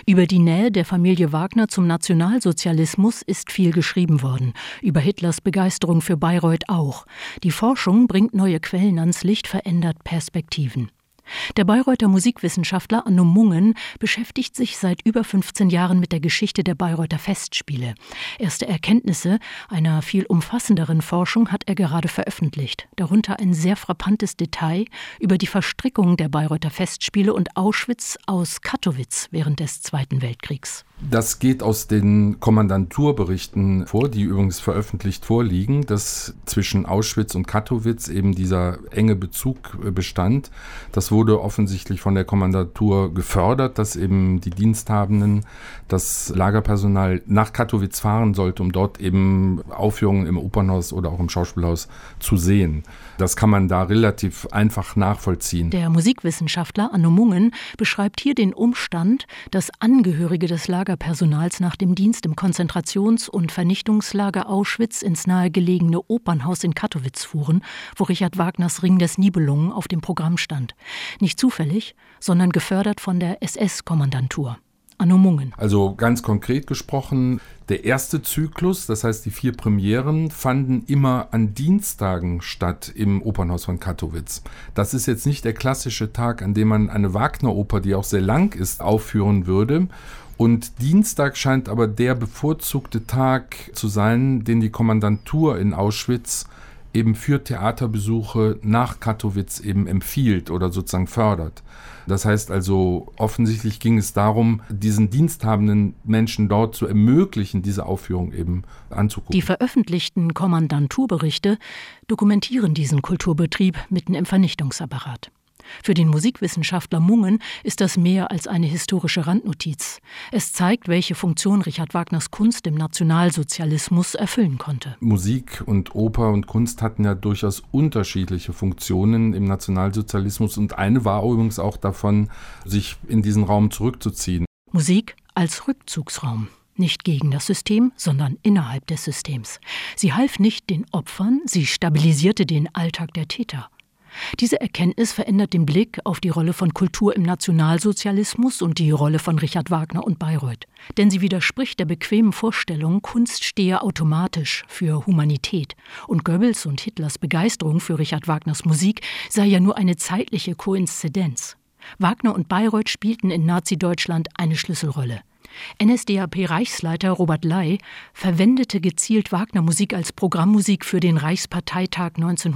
Über die Nähe der Familie Wagner zum Nationalsozialismus ist viel geschrieben worden. Über Hitlers Begeisterung für Bayreuth auch. Die Forschung bringt neue Quellen ans Licht, verändert Perspektiven. Der Bayreuther Musikwissenschaftler Anno Mungen beschäftigt sich seit über 15 Jahren mit der Geschichte der Bayreuther Festspiele. Erste Erkenntnisse einer viel umfassenderen Forschung hat er gerade veröffentlicht. Darunter ein sehr frappantes Detail über die Verstrickung der Bayreuther Festspiele und Auschwitz aus Kattowitz während des Zweiten Weltkriegs. Das geht aus den Kommandanturberichten vor, die übrigens veröffentlicht vorliegen, dass zwischen Auschwitz und Kattowitz eben dieser enge Bezug bestand. Das wurde offensichtlich von der Kommandantur gefördert, dass eben die Diensthabenden, das Lagerpersonal nach Kattowitz fahren sollte, um dort eben Aufführungen im Opernhaus oder auch im Schauspielhaus zu sehen. Das kann man da relativ einfach nachvollziehen. Der Musikwissenschaftler Anno Mungen beschreibt hier den Umstand, dass Angehörige des Lagerpersonals nach dem Dienst im Konzentrations- und Vernichtungslager Auschwitz ins nahegelegene Opernhaus in Kattowitz fuhren, wo Richard Wagners Ring des Nibelungen auf dem Programm stand. Nicht zufällig, sondern gefördert von der SS-Kommandantur. Anno Mungen. Also ganz konkret gesprochen, der erste Zyklus, das heißt die 4 Premieren, fanden immer an Dienstagen statt im Opernhaus von Kattowitz. Das ist jetzt nicht der klassische Tag, an dem man eine Wagner-Oper, die auch sehr lang ist, aufführen würde. Und Dienstag scheint aber der bevorzugte Tag zu sein, den die Kommandantur in Auschwitz eben für Theaterbesuche nach Kattowitz eben empfiehlt oder sozusagen fördert. Das heißt also, offensichtlich ging es darum, diesen diensthabenden Menschen dort zu ermöglichen, diese Aufführung eben anzugucken. Die veröffentlichten Kommandanturberichte dokumentieren diesen Kulturbetrieb mitten im Vernichtungsapparat. Für den Musikwissenschaftler Mungen ist das mehr als eine historische Randnotiz. Es zeigt, welche Funktion Richard Wagners Kunst im Nationalsozialismus erfüllen konnte. Musik und Oper und Kunst hatten ja durchaus unterschiedliche Funktionen im Nationalsozialismus und eine war übrigens auch davon, sich in diesen Raum zurückzuziehen. Musik als Rückzugsraum. Nicht gegen das System, sondern innerhalb des Systems. Sie half nicht den Opfern, sie stabilisierte den Alltag der Täter. Diese Erkenntnis verändert den Blick auf die Rolle von Kultur im Nationalsozialismus und die Rolle von Richard Wagner und Bayreuth. Denn sie widerspricht der bequemen Vorstellung, Kunst stehe automatisch für Humanität. Und Goebbels und Hitlers Begeisterung für Richard Wagners Musik sei ja nur eine zeitliche Koinzidenz. Wagner und Bayreuth spielten in Nazi-Deutschland eine Schlüsselrolle. NSDAP-Reichsleiter Robert Ley verwendete gezielt Wagner-Musik als Programmmusik für den Reichsparteitag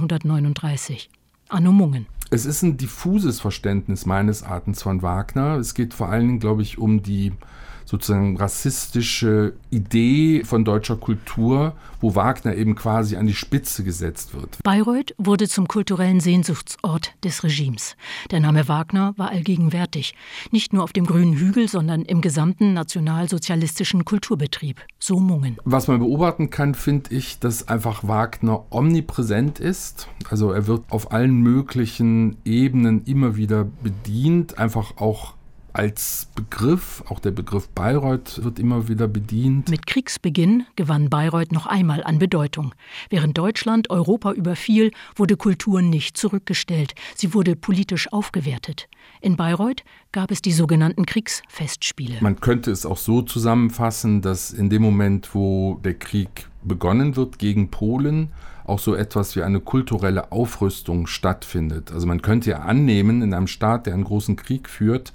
1939. Anno Mungen. Es ist ein diffuses Verständnis meines Erachtens von Wagner. Es geht vor allen Dingen, glaube ich, um die sozusagen rassistische Idee von deutscher Kultur, wo Wagner eben quasi an die Spitze gesetzt wird. Bayreuth wurde zum kulturellen Sehnsuchtsort des Regimes. Der Name Wagner war allgegenwärtig, nicht nur auf dem grünen Hügel, sondern im gesamten nationalsozialistischen Kulturbetrieb, so Mungen. Was man beobachten kann, finde ich, dass einfach Wagner omnipräsent ist. Also er wird auf allen möglichen Ebenen immer wieder bedient, einfach auch als Begriff, auch der Begriff Bayreuth wird immer wieder bedient. Mit Kriegsbeginn gewann Bayreuth noch einmal an Bedeutung. Während Deutschland Europa überfiel, wurde Kultur nicht zurückgestellt. Sie wurde politisch aufgewertet. In Bayreuth gab es die sogenannten Kriegsfestspiele. Man könnte es auch so zusammenfassen, dass in dem Moment, wo der Krieg begonnen wird gegen Polen, auch so etwas wie eine kulturelle Aufrüstung stattfindet. Also man könnte ja annehmen, in einem Staat, der einen großen Krieg führt,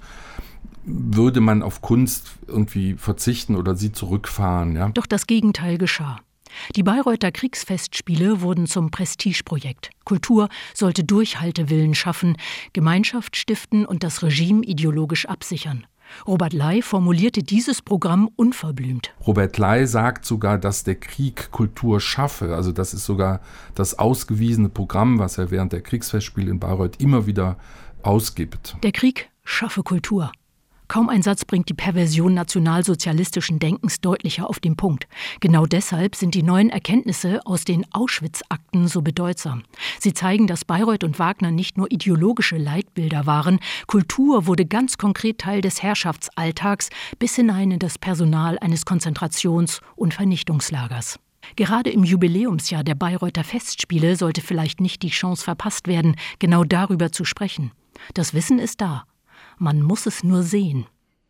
würde man auf Kunst irgendwie verzichten oder sie zurückfahren. Ja? Doch das Gegenteil geschah. Die Bayreuther Kriegsfestspiele wurden zum Prestigeprojekt. Kultur sollte Durchhaltewillen schaffen, Gemeinschaft stiften und das Regime ideologisch absichern. Robert Ley formulierte dieses Programm unverblümt. Robert Ley sagt sogar, dass der Krieg Kultur schaffe. Also das ist sogar das ausgewiesene Programm, was er während der Kriegsfestspiele in Bayreuth immer wieder ausgibt. Der Krieg schaffe Kultur. Kaum ein Satz bringt die Perversion nationalsozialistischen Denkens deutlicher auf den Punkt. Genau deshalb sind die neuen Erkenntnisse aus den Auschwitz-Akten so bedeutsam. Sie zeigen, dass Bayreuth und Wagner nicht nur ideologische Leitbilder waren. Kultur wurde ganz konkret Teil des Herrschaftsalltags bis hinein in das Personal eines Konzentrations- und Vernichtungslagers. Gerade im Jubiläumsjahr der Bayreuther Festspiele sollte vielleicht nicht die Chance verpasst werden, genau darüber zu sprechen. Das Wissen ist da. Man muss es nur sehen.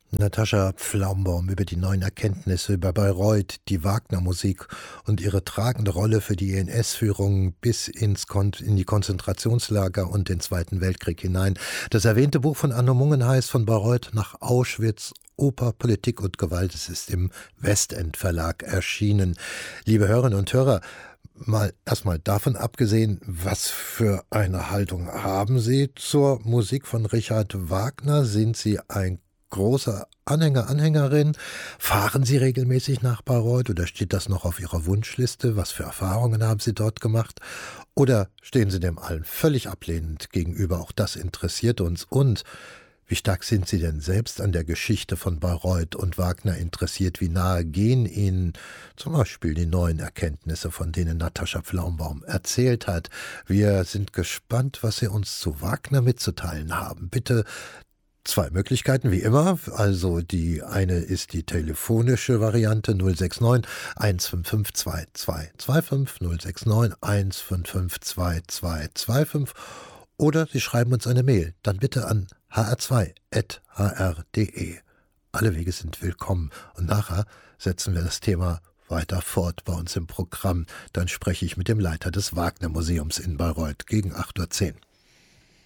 Natascha Pflaumbaum über die neuen Erkenntnisse über Bayreuth, die Wagner-Musik und ihre tragende Rolle für die NS-Führung bis in die Konzentrationslager und den Zweiten Weltkrieg hinein. Das erwähnte Buch von Anno Mungen heißt Von Bayreuth nach Auschwitz, Oper, Politik und Gewalt. Es ist im Westend Verlag erschienen. Liebe Hörerinnen und Hörer, mal erstmal davon abgesehen, was für eine Haltung haben Sie zur Musik von Richard Wagner? Sind Sie ein großer Anhängerin? Fahren Sie regelmäßig nach Bayreuth oder steht das noch auf Ihrer Wunschliste? Was für Erfahrungen haben Sie dort gemacht? Oder stehen Sie dem allen völlig ablehnend gegenüber? Auch das interessiert uns. Und wie stark sind Sie denn selbst an der Geschichte von Bayreuth und Wagner interessiert? Wie nahe gehen Ihnen zum Beispiel die neuen Erkenntnisse, von denen Natascha Pflaumbaum erzählt hat? Wir sind gespannt, was Sie uns zu Wagner mitzuteilen haben. Bitte 2 Möglichkeiten, wie immer. Also die eine ist die telefonische Variante 069 155 2225 069 155 2225 oder Sie schreiben uns eine Mail, dann bitte an hr2@hr.de. Alle Wege sind willkommen und nachher setzen wir das Thema weiter fort bei uns im Programm. Dann spreche ich mit dem Leiter des Wagner-Museums in Bayreuth gegen 8:10 Uhr.